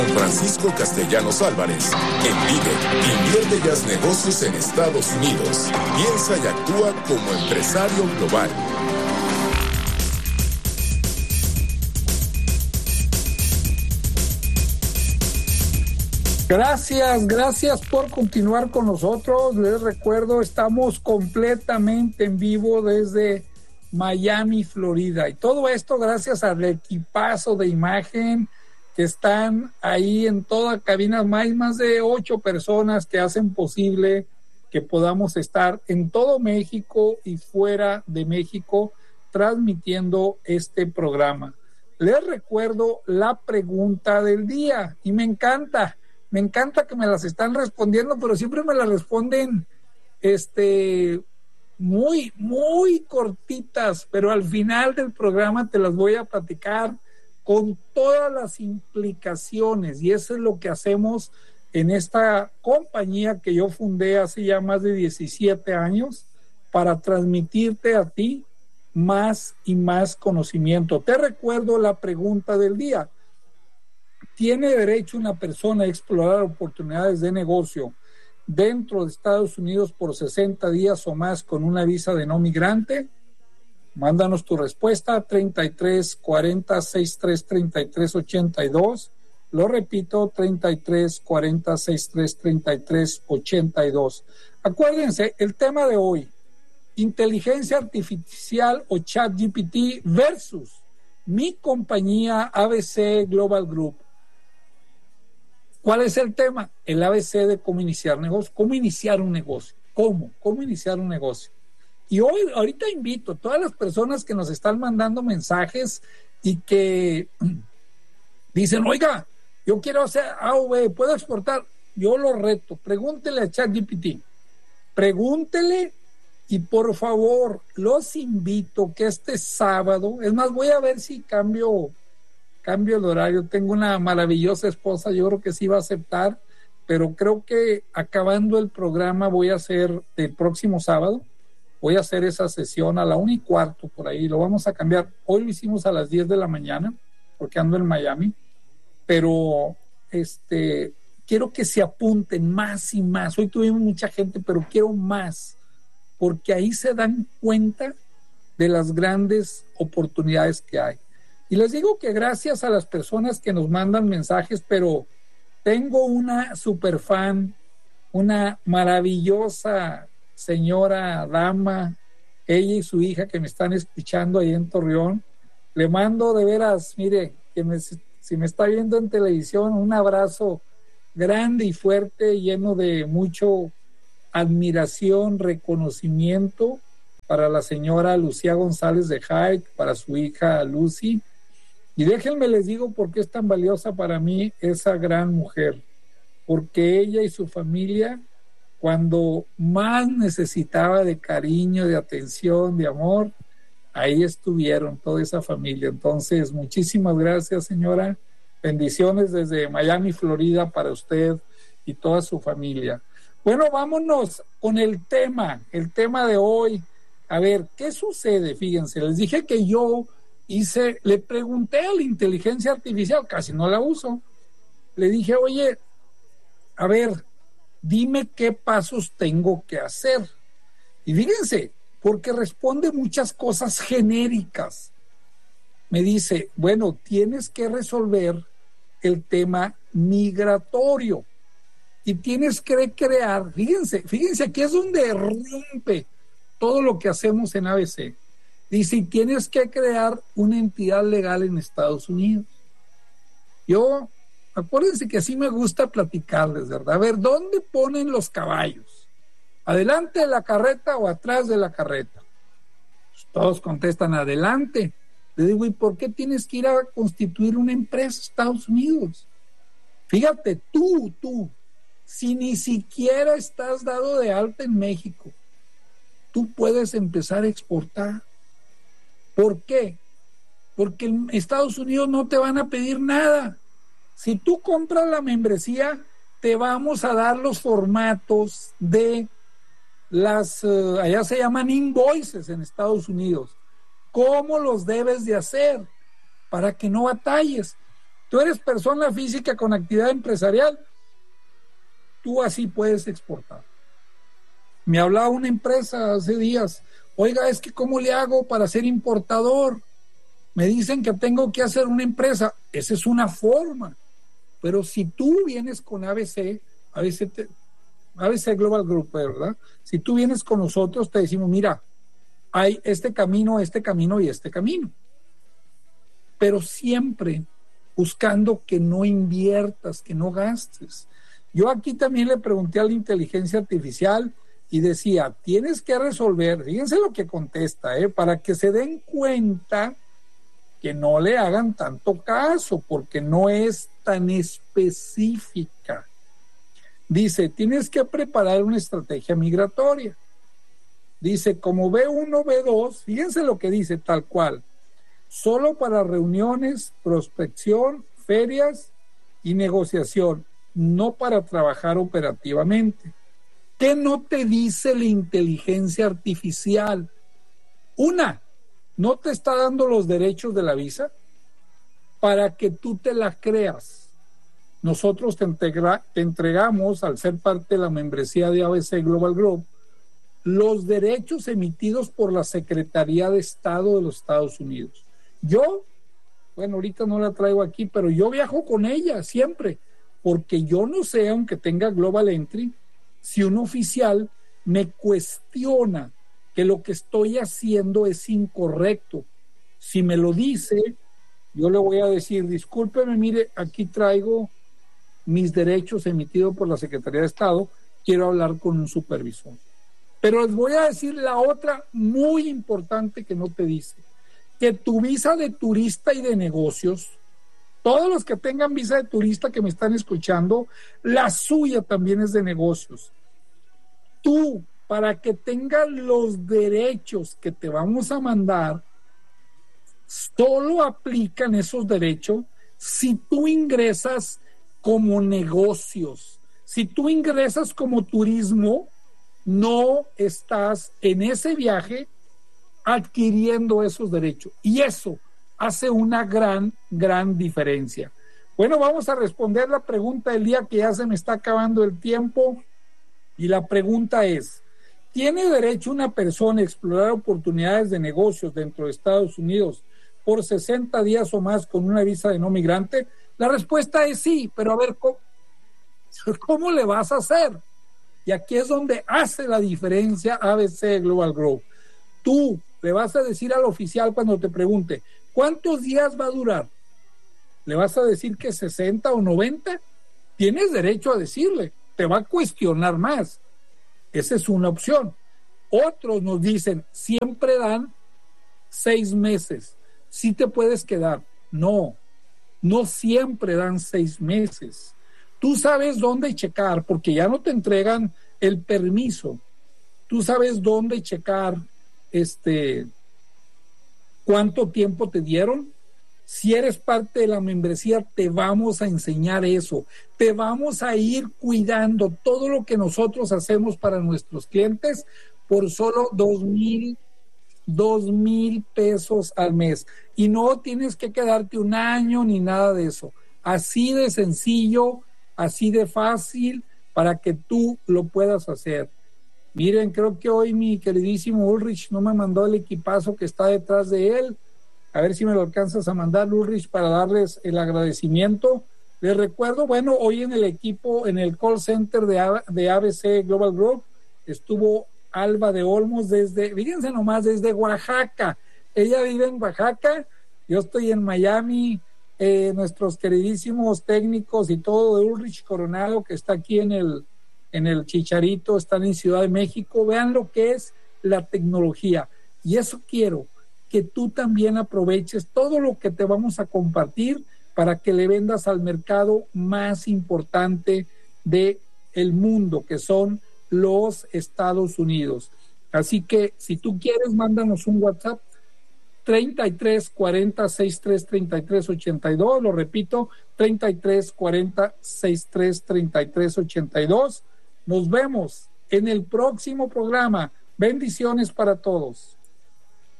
Francisco Castellanos Álvarez. Envive, invierte y haz negocios en Estados Unidos. Piensa y actúa como empresario global. Gracias por continuar con nosotros. Les recuerdo, estamos completamente en vivo desde Miami, Florida. Y todo esto gracias al equipazo de imagen que están ahí en toda cabina. Hay más de 8 personas que hacen posible que podamos estar en todo México y fuera de México transmitiendo este programa. Les recuerdo la pregunta del día y me encanta que me las están respondiendo, pero siempre me las responden muy, muy cortitas, pero al final del programa te las voy a platicar con todas las implicaciones, y eso es lo que hacemos en esta compañía que yo fundé hace ya más de 17 años para transmitirte a ti más y más conocimiento. Te recuerdo la pregunta del día. ¿Tiene derecho una persona a explorar oportunidades de negocio dentro de Estados Unidos por 60 días o más con una visa de no migrante? Mándanos tu respuesta a 33 40 63 33 82. Lo repito, 33 40 63 33 82. Acuérdense, el tema de hoy, inteligencia artificial o ChatGPT versus mi compañía ABC Global Group. ¿Cuál es el tema? El ABC de cómo iniciar negocio. ¿Cómo iniciar un negocio? ¿Cómo iniciar un negocio? Y ahorita invito a todas las personas que nos están mandando mensajes y que dicen, oiga, yo quiero hacer AV, ¿puedo exportar? Yo lo reto, pregúntele a ChatGPT. Pregúntele y por favor, los invito que este sábado, es más, voy a ver si cambio el horario. Tengo una maravillosa esposa, yo creo que sí va a aceptar, pero creo que acabando el programa voy a hacer el próximo sábado. Voy a hacer esa sesión a la 1:15 por ahí, lo vamos a cambiar. Hoy lo hicimos a las 10 de la mañana, porque ando en Miami, pero quiero que se apunten más y más. Hoy tuvimos mucha gente, pero quiero más, porque ahí se dan cuenta de las grandes oportunidades que hay. Y les digo que gracias a las personas que nos mandan mensajes, pero tengo una super fan, una maravillosa señora, dama, ella y su hija que me están escuchando ahí en Torreón. Le mando de veras, mire, si me está viendo en televisión, un abrazo grande y fuerte, lleno de mucho admiración, reconocimiento para la señora Lucía González de Jaec, para su hija Lucy. Y déjenme les digo por qué es tan valiosa para mí esa gran mujer, porque ella y su familia, cuando más necesitaba de cariño, de atención, de amor, ahí estuvieron toda esa familia. Entonces, muchísimas gracias, señora. Bendiciones desde Miami, Florida, para usted y toda su familia. Bueno, vámonos con el tema de hoy. A ver, ¿qué sucede? Fíjense, les dije que yo le pregunté a la inteligencia artificial, casi no la uso. Le dije, oye, a ver, dime qué pasos tengo que hacer. Y fíjense, porque responde muchas cosas genéricas. Me dice, bueno, tienes que resolver el tema migratorio y tienes que crear, fíjense, aquí es donde rompe todo lo que hacemos en ABC. Dice, y tienes que crear una entidad legal en Estados Unidos. Acuérdense que así me gusta platicarles, ¿verdad? A ver, ¿dónde ponen los caballos? ¿Adelante de la carreta o atrás de la carreta? Pues todos contestan, adelante. Le digo, ¿y por qué tienes que ir a constituir una empresa en Estados Unidos? Fíjate, tú, si ni siquiera estás dado de alta en México, tú puedes empezar a exportar. ¿Por qué? Porque en Estados Unidos no te van a pedir nada. Si tú compras la membresía, te vamos a dar los formatos de allá se llaman invoices en Estados Unidos. ¿Cómo los debes de hacer para que no batalles? Tú eres persona física con actividad empresarial, tú así puedes exportar. Me hablaba una empresa hace días, oiga, es que ¿cómo le hago para ser importador? Me dicen que tengo que hacer una empresa. Esa es una forma. Pero si tú vienes con ABC Global Group, ¿verdad? Si tú vienes con nosotros, te decimos, mira, hay este camino y este camino. Pero siempre buscando que no inviertas, que no gastes. Yo aquí también le pregunté a la inteligencia artificial y decía, tienes que resolver, fíjense lo que contesta, para que se den cuenta que no le hagan tanto caso, porque no es tan específica. Dice, tienes que preparar una estrategia migratoria. Dice, como B1, B2, fíjense lo que dice tal cual, solo para reuniones, prospección, ferias y negociación, no para trabajar operativamente. ¿Qué no te dice la inteligencia artificial? Una, no te está dando los derechos de la visa para que tú te la creas. Nosotros te entregamos, al ser parte de la membresía de ABC Global Group, los derechos emitidos por la Secretaría de Estado de los Estados Unidos. Yo, bueno, ahorita no la traigo aquí, pero yo viajo con ella siempre, porque yo no sé, aunque tenga Global Entry, si un oficial me cuestiona que lo que estoy haciendo es incorrecto. Si me lo dice, yo le voy a decir, discúlpeme, mire, aquí traigo mis derechos emitidos por la Secretaría de Estado, quiero hablar con un supervisor. Pero les voy a decir la otra muy importante que no te dice, que tu visa de turista y de negocios, todos los que tengan visa de turista que me están escuchando, la suya también es de negocios. Tú, para que tengas los derechos que te vamos a mandar, solo aplican esos derechos si tú ingresas como negocios. Si tú ingresas como turismo, no estás en ese viaje adquiriendo esos derechos. Y eso hace una gran diferencia. Bueno, vamos a responder la pregunta del día, que ya se me está acabando el tiempo. Y la pregunta es, ¿tiene derecho una persona a explorar oportunidades de negocios dentro de Estados Unidos por 60 días o más con una visa de no migrante? La respuesta es sí, pero a ver, ¿cómo le vas a hacer? Y aquí es donde hace la diferencia ABC Global Group. Tú le vas a decir al oficial cuando te pregunte, ¿cuántos días va a durar? ¿Le vas a decir que 60 o 90? Tienes derecho a decirle, te va a cuestionar más. Esa es una opción. Otros nos dicen, siempre dan 6 meses. Sí te puedes quedar. No siempre dan 6 meses. Tú sabes dónde checar, porque ya no te entregan el permiso. Tú sabes dónde checar cuánto tiempo te dieron. Si eres parte de la membresía, te vamos a enseñar eso. Te vamos a ir cuidando todo lo que nosotros hacemos para nuestros clientes por solo $2,000 pesos al mes. Y no tienes que quedarte un año ni nada de eso. Así de sencillo, así de fácil, para que tú lo puedas hacer. Miren, creo que hoy mi queridísimo Ulrich no me mandó el equipazo que está detrás de él. A ver si me lo alcanzas a mandar, Ulrich, para darles el agradecimiento. Les recuerdo, bueno, hoy en el equipo, en el call center de ABC Global Group, estuvo Alba de Olmos fíjense nomás, desde Oaxaca. Ella vive en Oaxaca, yo estoy en Miami. Nuestros queridísimos técnicos y todo de Ulrich Coronado, que está aquí en el Chicharito, están en Ciudad de México. Vean lo que es la tecnología. Y eso quiero, que tú también aproveches todo lo que te vamos a compartir para que le vendas al mercado más importante del mundo, que son los Estados Unidos. Así que si tú quieres, mándanos un WhatsApp 33 40 63 33 82, lo repito, 33 40 63 33 82. Nos vemos en el próximo programa. Bendiciones para todos.